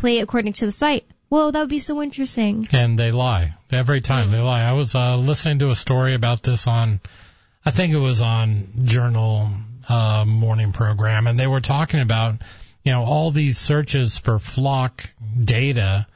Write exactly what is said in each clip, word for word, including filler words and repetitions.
plate according to the site. Whoa, that would be so interesting. And they lie. Every time Mm-hmm. they lie. I was uh, listening to a story about this on, I think it was on Journal uh, morning program, and they were talking about, you know, all these searches for flock data,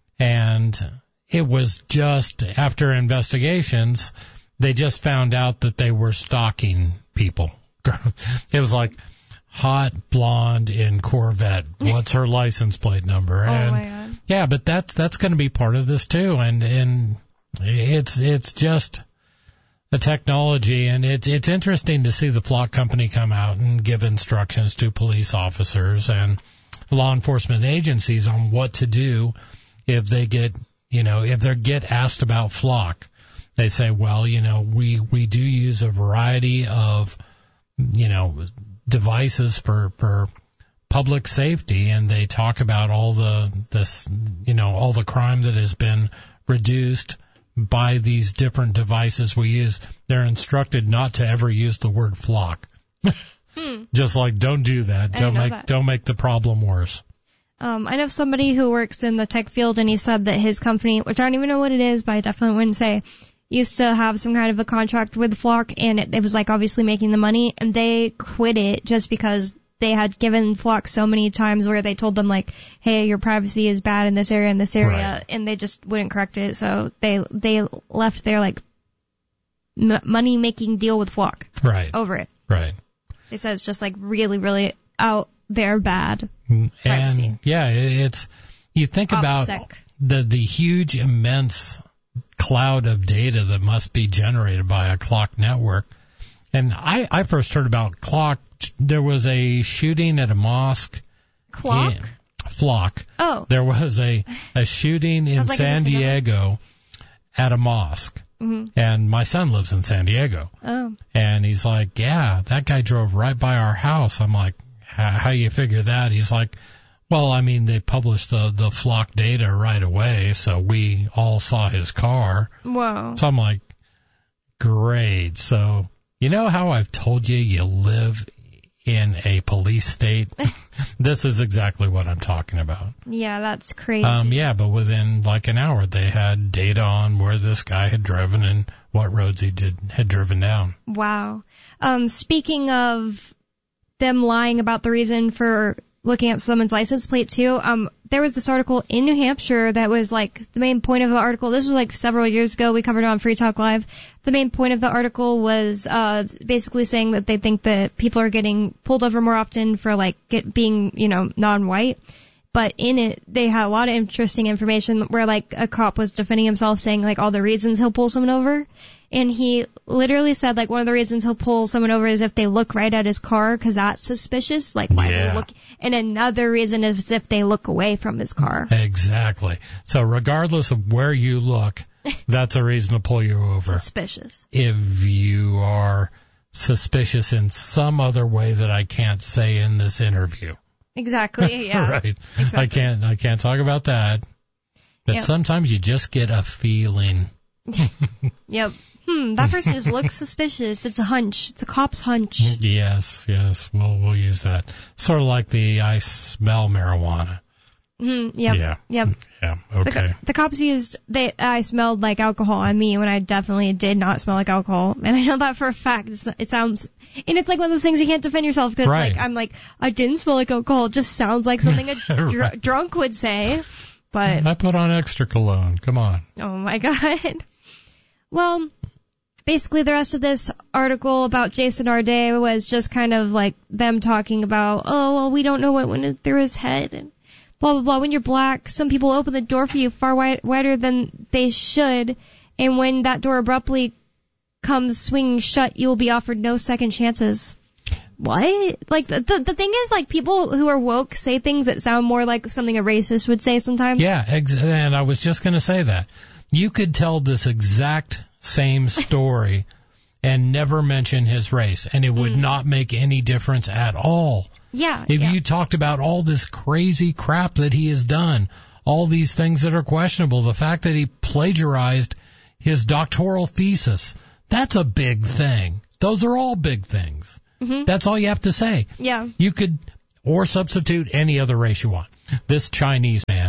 and it was just after investigations, they just found out that they were stalking people. It was like hot blonde in Corvette. What's her license plate number? Oh and my God. yeah, but that's that's going to be part of this too, and and it's it's just the technology, and it's it's interesting to see the flock company come out and give instructions to police officers and law enforcement agencies on what to do if they get, you know, if they get asked about flock. They say, well, you know, we we do use a variety of, you know, devices for for public safety, and they talk about all the this, you know, all the crime that has been reduced by these different devices we use. They're instructed not to ever use the word flock. Hmm. Just like, don't do that. I Don't know make that. don't make the problem worse. Um, I know somebody who works in the tech field, and he said that his company, which I don't even know what it is, but I definitely wouldn't say, used to have some kind of a contract with Flock, and it, it was like obviously making the money, and they quit it just because they had given Flock so many times where they told them like, hey, your privacy is bad in this area, in this area, Right. and they just wouldn't correct it, so they they left their like m- money making deal with Flock Right. over it. Right. They said it's just like really, really out there bad. And Privacy. yeah, it- it's you think about OPSEC. the the huge, immense cloud of data that must be generated by a clock network. And I, I first heard about clock. There was a shooting at a mosque. Clock? In, flock. Oh. There was a, a shooting in was like, San is this another- Diego at a mosque. Mm-hmm. And my son lives in San Diego. Oh. And he's like, yeah, that guy drove right by our house. I'm like, how you figure that? He's like, well, I mean, they published the, the flock data right away, so we all saw his car. Whoa. So I'm like, great. So you know how I've told you you live in a police state? This is exactly what I'm talking about. Yeah, that's crazy. Um, yeah, but within like an hour, they had data on where this guy had driven and what roads he did had driven down. Wow. Um, speaking of them lying about the reason for looking at someone's license plate too, um, there was this article in New Hampshire that was like the main point of the article. This was like several years ago. We covered it on Free Talk Live. The main point of the article was uh, basically saying that they think that people are getting pulled over more often for like get, being, you know, non-white. But in it, they had a lot of interesting information where like a cop was defending himself, saying like all the reasons he'll pull someone over. And he literally said like one of the reasons he'll pull someone over is if they look right at his car, because that's suspicious. Like why Yeah. they look. And another reason is if they look away from his car. Exactly. So regardless of where you look, that's a reason to pull you over. Suspicious. If you are suspicious in some other way that I can't say in this interview. Exactly. Yeah. Right. Exactly. I can't I can't talk about that. But Yep. sometimes you just get a feeling. Yep. Hmm. That person just looks suspicious. It's a hunch. It's a cop's hunch. Yes, yes, we'll we'll use that. Sort of like the I smell marijuana. Hmm. Yep. Yeah. Yep. Yeah. The, Okay. co- the cops used, they, I smelled like alcohol on me when I definitely did not smell like alcohol. And I know that for a fact. It's, it sounds, and it's like one of those things you can't defend yourself because Right. like, I'm like, I didn't smell like alcohol. It just sounds like something a dr- Right. drunk would say. But, I put on extra cologne. Come on. oh my God. Well, basically the rest of this article about Jason Arday was just kind of like them talking about, oh, well, we don't know what went through his head and blah, blah, blah. When you're black, some people open the door for you far wide, wider than they should. And when that door abruptly comes swinging shut, you will be offered no second chances. What? Like, the, the, the thing is, like, people who are woke say things that sound more like something a racist would say sometimes. Yeah, ex- and I was just going to say that. You could tell this exact same story and never mention his race, and it would Mm. not make any difference at all. Yeah. If yeah. you talked about all this crazy crap that he has done, all these things that are questionable, the fact that he plagiarized his doctoral thesis, that's a big thing. Those are all big things. Mm-hmm. That's all you have to say. Yeah. You could, or substitute any other race you want. This Chinese man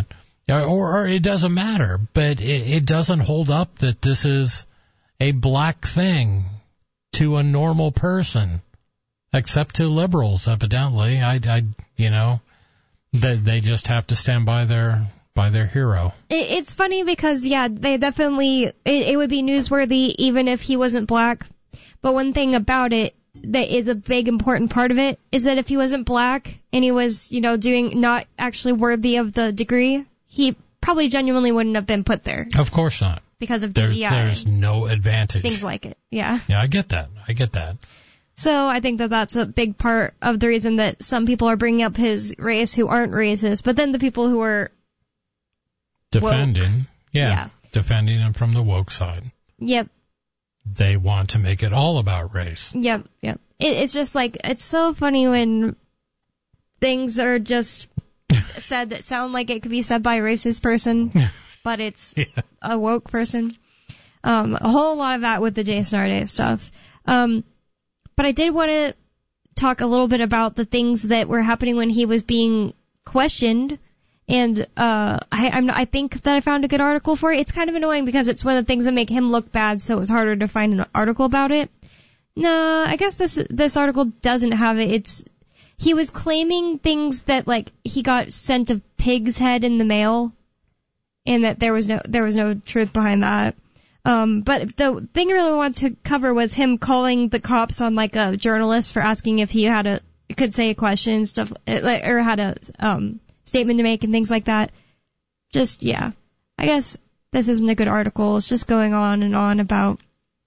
Or, or it doesn't matter, but it, it doesn't hold up that this is a black thing to a normal person, except to liberals, evidently. I, I you know, they, they just have to stand by their by their hero. It, it's funny because, yeah, they definitely, it, it would be newsworthy even if he wasn't black. But one thing about it that is a big important part of it is that if he wasn't black and he was, you know, doing not actually worthy of the degree, he probably genuinely wouldn't have been put there. Of course not. Because of there's, D E I. There's no advantage. Things like it, yeah. Yeah, I get that. I get that. So I think that that's a big part of the reason that some people are bringing up his race who aren't racist, but then the people who are defending, yeah, yeah, defending him from the woke side. Yep. They want to make it all about race. Yep, yep. It, it's just like, it's so funny when things are just said that sound like it could be said by a racist person, but it's yeah. a woke person. Um, a whole lot of that with the Jason Arde stuff. Um, but I did want to talk a little bit about the things that were happening when he was being questioned. And uh, I, I'm, I think that I found a good article for it. It's kind of annoying because it's one of the things that make him look bad, so it was harder to find an article about it. No, I guess this this article doesn't have it. It's he was claiming things that, like, he got sent a pig's head in the mail, and that there was no there was no truth behind that. Um, but the thing I really wanted to cover was him calling the cops on, like, a journalist for asking if he had a could say a question, stuff, or had a um. statement to make and things like that. Just, yeah. I guess this isn't a good article. It's just going on and on about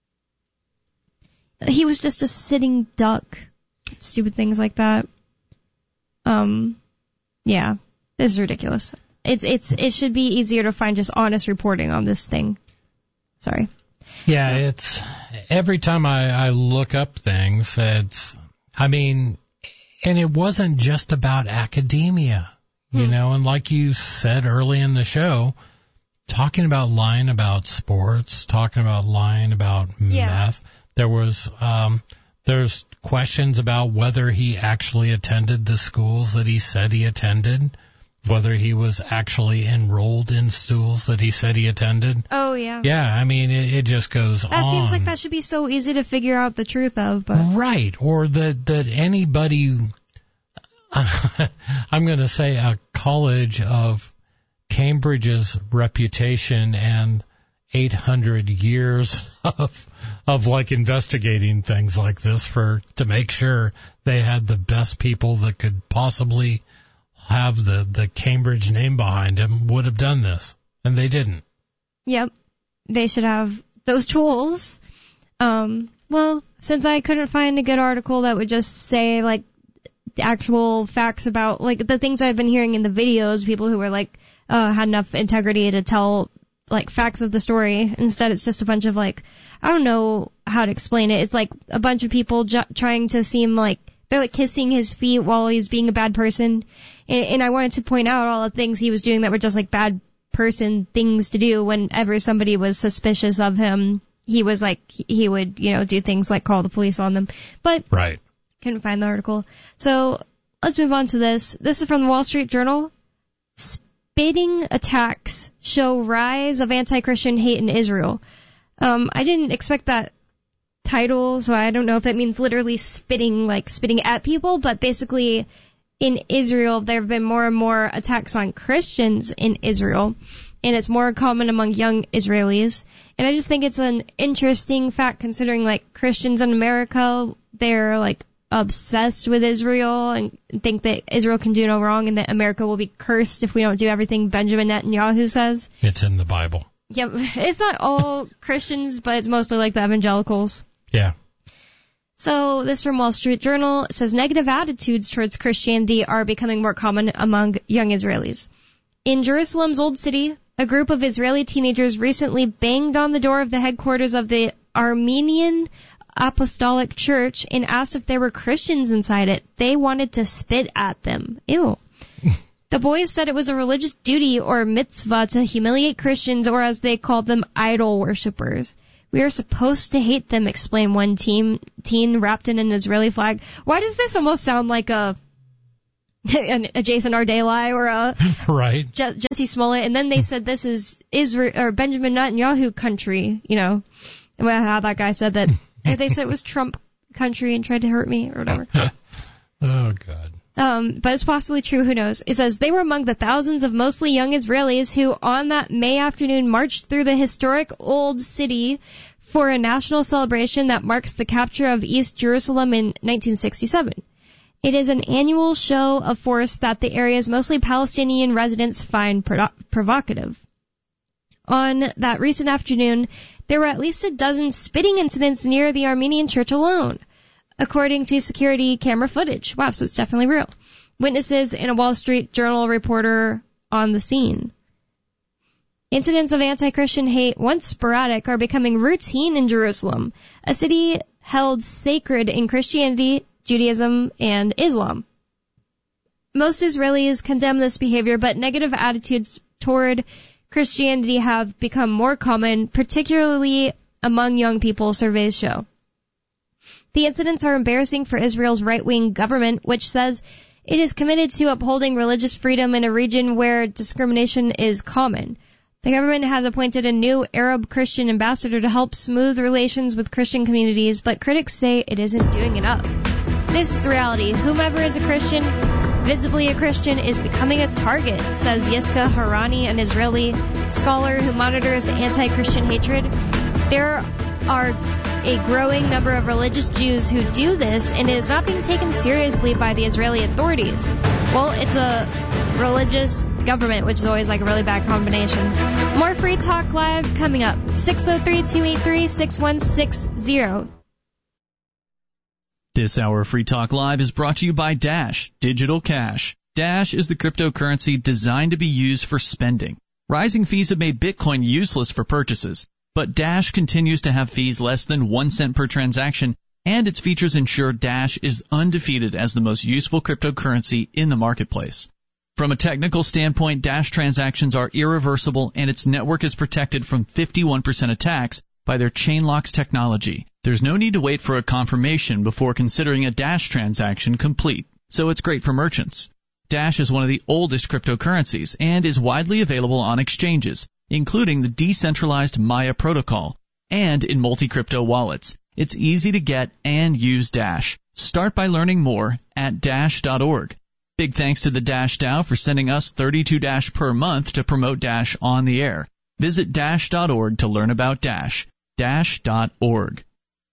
he was just a sitting duck. Stupid things like that. Um, yeah. This is ridiculous. It's, it's, it should be easier to find just honest reporting on this thing. Sorry. Yeah, so. it's, every time I, I look up things, it's, I mean, and it wasn't just about academia. You know, and like you said early in the show, talking about lying about sports, talking about lying about yeah. math, there was, um, there's questions about whether he actually attended the schools that he said he attended, whether he was actually enrolled in schools that he said he attended. Oh, yeah. Yeah, I mean, it, it just goes that on. That seems like that should be so easy to figure out the truth of, but. Right, or that, that anybody, I'm going to say a college of Cambridge's reputation and eight hundred years of of like investigating things like this for to make sure they had the best people that could possibly have the the Cambridge name behind them would have done this, and they didn't. Yep, they should have those tools. Um, well, since I couldn't find a good article that would just say like the actual facts about, like, the things I've been hearing in the videos, people who were, like, uh, had enough integrity to tell, like, facts of the story. Instead, it's just a bunch of, like, I don't know how to explain it. It's, like, a bunch of people ju- trying to seem like they're, like, kissing his feet while he's being a bad person. And, and I wanted to point out all the things he was doing that were just, like, bad person things to do whenever somebody was suspicious of him. He was, like, he would, you know, do things like call the police on them. But. Right. Couldn't find the article. So let's move on to this. This is from the Wall Street Journal. Spitting attacks show rise of anti-Christian hate in Israel. Um, I didn't expect that title, so I don't know if that means literally spitting, like spitting at people, but basically in Israel there have been more and more attacks on Christians in Israel, and it's more common among young Israelis. And I just think it's an interesting fact considering, like, Christians in America, they're, like, obsessed with Israel and think that Israel can do no wrong and that America will be cursed if we don't do everything Benjamin Netanyahu says. It's in the Bible. Yep. It's not all Christians, but it's mostly like the evangelicals. Yeah. So this from Wall Street Journal says negative attitudes towards Christianity are becoming more common among young Israelis. In Jerusalem's Old City, a group of Israeli teenagers recently banged on the door of the headquarters of the Armenian Apostolic Church and asked if there were Christians inside it. They wanted to spit at them. Ew. The boys said it was a religious duty or mitzvah to humiliate Christians, or as they called them, idol worshippers. We are supposed to hate them, explained one teen, teen wrapped in an Israeli flag. Why does this almost sound like a an, a Jason Ardeli or a right. Je- Jesse Smollett, and then they said this is Israel or Benjamin Netanyahu country, you know, how that guy said that. They said it was Trump country and tried to hurt me or whatever. Oh, God. Um, but it's possibly true, who knows. It says, they were among the thousands of mostly young Israelis who on that May afternoon marched through the historic Old City for a national celebration that marks the capture of East Jerusalem in nineteen sixty-seven. It is an annual show of force that the area's mostly Palestinian residents find pro- provocative. On that recent afternoon, there were at least a dozen spitting incidents near the Armenian church alone, according to security camera footage. Wow, so it's definitely real. Witnesses and a Wall Street Journal reporter on the scene. Incidents of anti-Christian hate, once sporadic, are becoming routine in Jerusalem, a city held sacred in Christianity, Judaism, and Islam. Most Israelis condemn this behavior, but negative attitudes toward Christianity have become more common, particularly among young people, surveys show. The incidents are embarrassing for Israel's right-wing government, which says it is committed to upholding religious freedom in a region where discrimination is common. The government has appointed a new Arab Christian ambassador to help smooth relations with Christian communities, but critics say it isn't doing enough. This is the reality. Whomever is a Christian, visibly a Christian, is becoming a target, says Yiska Harani, an Israeli scholar who monitors anti-Christian hatred. There are a growing number of religious Jews who do this, and it is not being taken seriously by the Israeli authorities. Well, it's a religious government, which is always like a really bad combination. More Free Talk Live coming up. six oh three, two eight three, six one six zero. This hour of Free Talk Live is brought to you by Dash Digital Cash. Dash is the cryptocurrency designed to be used for spending. Rising fees have made Bitcoin useless for purchases, but Dash continues to have fees less than one cent per transaction, and its features ensure Dash is undefeated as the most useful cryptocurrency in the marketplace. From a technical standpoint, Dash transactions are irreversible, and its network is protected from fifty-one percent attacks by their Chainlocks technology. There's no need to wait for a confirmation before considering a Dash transaction complete, so it's great for merchants. Dash is one of the oldest cryptocurrencies and is widely available on exchanges, including the decentralized Maya protocol, and in multi-crypto wallets. It's easy to get and use Dash. Start by learning more at dash dot org. Big thanks to the Dash DAO for sending us thirty-two Dash per month to promote Dash on the air. Visit dash dot org to learn about Dash. dash dot org.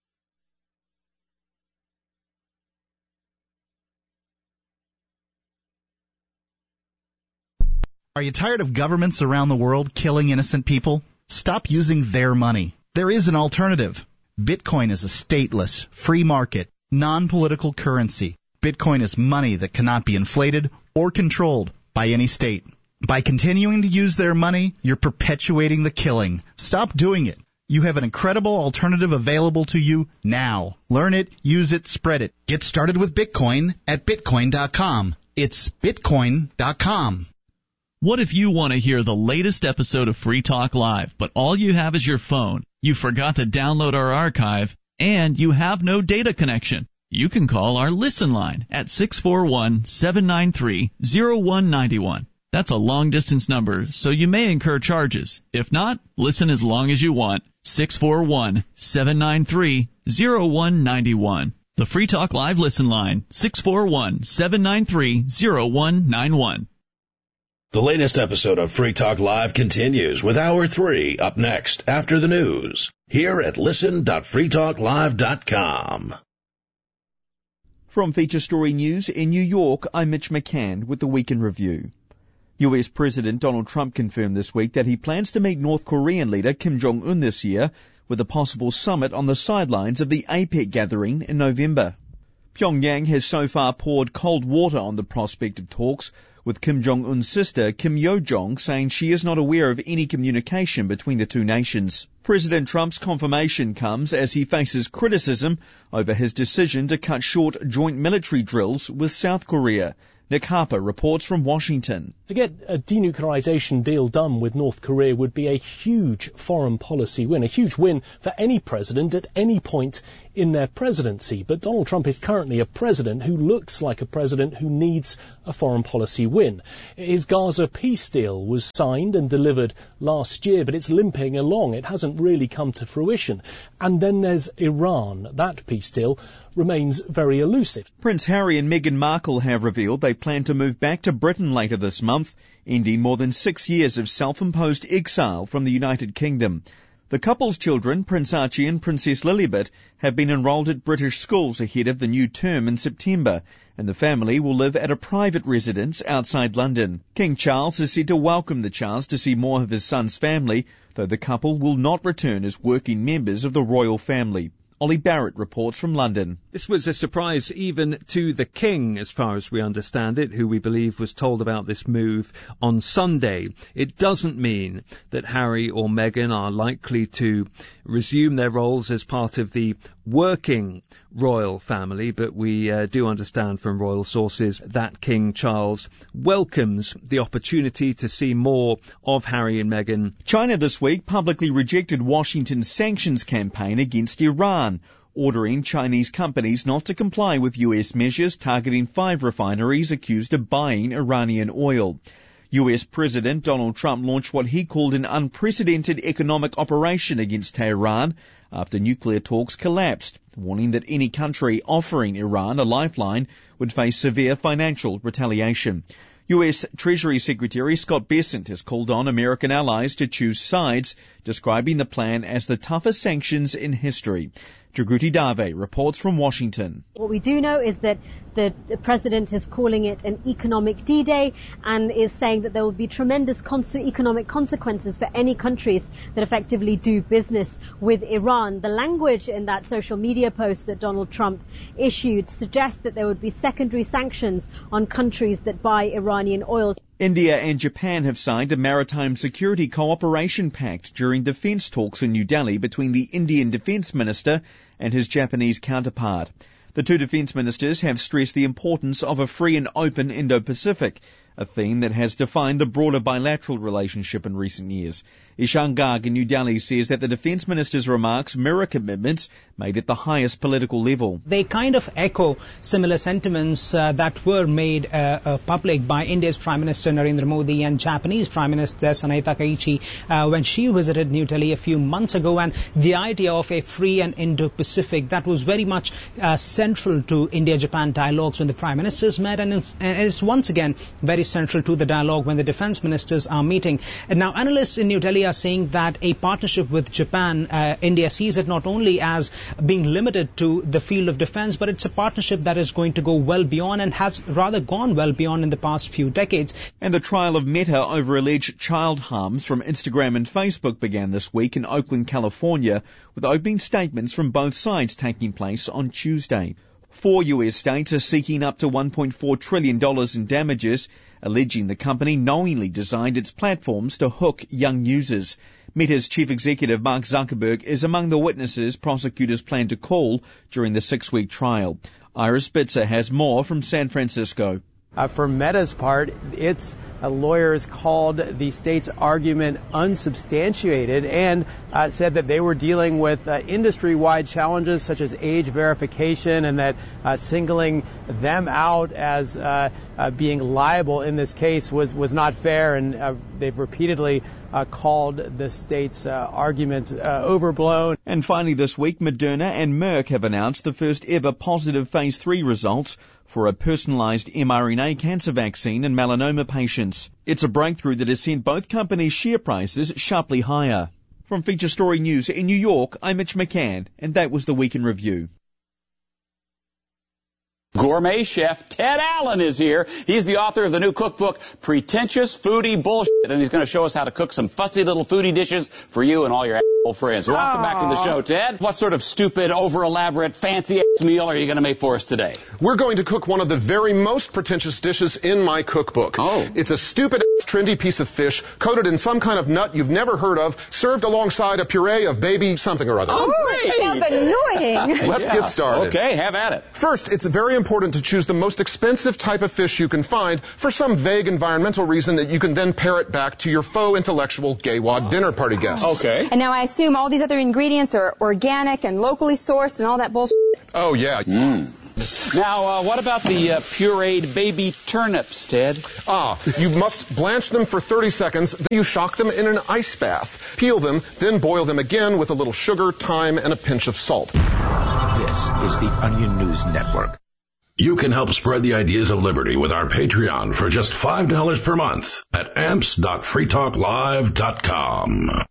Are you tired of governments around the world killing innocent people? Stop using their money. There is an alternative. Bitcoin is a stateless, free market, non-political currency. Bitcoin is money that cannot be inflated or controlled by any state. By continuing to use their money, you're perpetuating the killing. Stop doing it. You have an incredible alternative available to you now. Learn it, use it, spread it. Get started with Bitcoin at bitcoin dot com. It's bitcoin dot com. What if you want to hear the latest episode of Free Talk Live, but all you have is your phone, you forgot to download our archive, and you have no data connection? You can call our Listen line at six four one, seven nine three, zero one nine one. That's a long-distance number, so you may incur charges. If not, listen as long as you want. six four one, seven nine three, zero one nine one. The Free Talk Live Listen line, six four one, seven nine three, zero one nine one. The latest episode of Free Talk Live continues with Hour three up next after the news here at listen dot free talk live dot com. From Feature Story News in New York, I'm Mitch McCann with the Week in Review. U S President Donald Trump confirmed this week that he plans to meet North Korean leader Kim Jong-un this year with a possible summit on the sidelines of the APEC gathering in November. Pyongyang has so far poured cold water on the prospect of talks, with Kim Jong-un's sister, Kim Yo-jong, saying she is not aware of any communication between the two nations. President Trump's confirmation comes as he faces criticism over his decision to cut short joint military drills with South Korea. Nick Harper reports from Washington. To get a denuclearization deal done with North Korea would be a huge foreign policy win, a huge win for any president at any point in their presidency. But Donald Trump is currently a president who looks like a president who needs a foreign policy win. His Gaza peace deal was signed and delivered last year, but it's limping along. It hasn't really come to fruition. And then there's Iran. That peace deal remains very elusive. Prince Harry and Meghan Markle have revealed they plan to move back to Britain later this month, ending more than six years of self-imposed exile from the United Kingdom. The couple's children, Prince Archie and Princess Lilibet, have been enrolled at British schools ahead of the new term in September, and the family will live at a private residence outside London. King Charles is said to welcome the chance to see more of his son's family, though the couple will not return as working members of the royal family. Ollie Barrett reports from London. This was a surprise even to the King, as far as we understand it, who we believe was told about this move on Sunday. It doesn't mean that Harry or Meghan are likely to resume their roles as part of the working royal family, but we uh, do understand from royal sources that King Charles welcomes the opportunity to see more of Harry and Meghan. China this week publicly rejected Washington's sanctions campaign against Iran, ordering Chinese companies not to comply with U S measures targeting five refineries accused of buying Iranian oil. U S President Donald Trump launched what he called an unprecedented economic operation against Tehran after nuclear talks collapsed, warning that any country offering Iran a lifeline would face severe financial retaliation. U S Treasury Secretary Scott Bessent has called on American allies to choose sides, describing the plan as the toughest sanctions in history. Jagruti Dave reports from Washington. What we do know is that the president is calling it an economic D-Day and is saying that there will be tremendous con- economic consequences for any countries that effectively do business with Iran. The language in that social media post that Donald Trump issued suggests that there would be secondary sanctions on countries that buy Iranian oil. India and Japan have signed a maritime security cooperation pact during defence talks in New Delhi between the Indian Defence Minister and his Japanese counterpart. The two defence ministers have stressed the importance of a free and open Indo-Pacific, a theme that has defined the broader bilateral relationship in recent years. Ishan Garg in New Delhi says that the defence minister's remarks mirror commitments made at the highest political level. They kind of echo similar sentiments uh, that were made uh, uh, public by India's Prime Minister Narendra Modi and Japanese Prime Minister Sanae Takaichi uh, when she visited New Delhi a few months ago. And the idea of a free and Indo-Pacific, that was very much uh, central to India-Japan dialogues when the Prime Ministers met, and it's, and it's once again very central to the dialogue when the defence ministers are meeting. And now analysts in New Delhi are saying that a partnership with Japan, uh, India sees it not only as being limited to the field of defence, but it's a partnership that is going to go well beyond and has rather gone well beyond in the past few decades. And the trial of Meta over alleged child harms from Instagram and Facebook began this week in Oakland, California, with opening statements from both sides taking place on Tuesday. Four U S states are seeking up to one point four trillion dollars in damages, alleging the company knowingly designed its platforms to hook young users. Meta's chief executive Mark Zuckerberg is among the witnesses prosecutors plan to call during the six-week trial. Ira Spitzer has more from San Francisco. Uh, for Meta's part, its uh, lawyers called the state's argument unsubstantiated and uh, said that they were dealing with uh, industry-wide challenges such as age verification, and that uh, singling them out as uh, uh, being liable in this case was, was not fair, and uh, they've repeatedly uh, called the state's uh, arguments uh, overblown. And finally this week, Moderna and Merck have announced the first ever positive phase three results for a personalized mRNA cancer vaccine in melanoma patients. It's a breakthrough that has sent both companies' share prices sharply higher. From Feature Story News in New York, I'm Mitch McCann, and that was the Week in Review. Gourmet chef Ted Allen is here. He's the author of the new cookbook, Pretentious Foodie Bullshit, and he's going to show us how to cook some fussy little foodie dishes for you and all your asshole friends. Welcome back to the show, Ted. What sort of stupid, over-elaborate, fancy meal are you going to make for us today? We're going to cook one of the very most pretentious dishes in my cookbook. Oh. It's a stupid, trendy piece of fish coated in some kind of nut you've never heard of, served alongside a puree of baby something or other. Oh, great. Sounds annoying. Let's Yeah. get started. Okay, have at it. First, it's very important to choose the most expensive type of fish you can find for some vague environmental reason that you can then parrot back to your faux intellectual gay wad dinner party guests. Okay. And now I assume all these other ingredients are organic and locally sourced and all that bullshit. Oh, yeah. Mm. Now, uh, what about the uh, pureed baby turnips, Ted? Ah, you must blanch them for thirty seconds, then you shock them in an ice bath. Peel them, then boil them again with a little sugar, thyme, and a pinch of salt. This is the Onion News Network. You can help spread the ideas of liberty with our Patreon for just five dollars per month at amps dot free talk live dot com.